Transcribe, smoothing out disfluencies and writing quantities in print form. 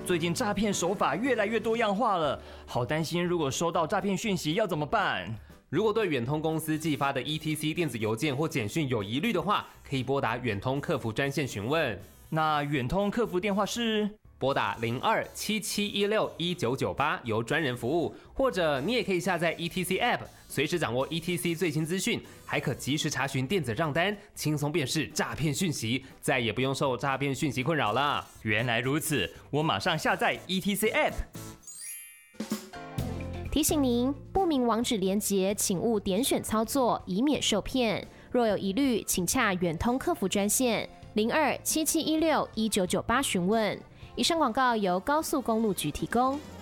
最近诈骗手法越来越多样化了，好担心如果收到诈骗讯息要怎么办？ 如果对远通公司寄发的 ETC 电子邮件或简讯有疑虑的话，可以拨打远通客服专线询问。 那远通客服电话是？ 拨打02-7716-1998由专人服务，或者你也可以下载 ETC App， 随时掌握 ETC 最新资讯，还可及时查询电子账单，轻松辨识诈骗讯息，再也不用受诈骗讯息困扰了。 原来如此，我马上下载 ETC App。 提醒您，不明网址连结请勿点选操作，以免受骗。若有疑虑，请洽远通客服专线02-7716-1998询问。以上广告由高速公路局提供。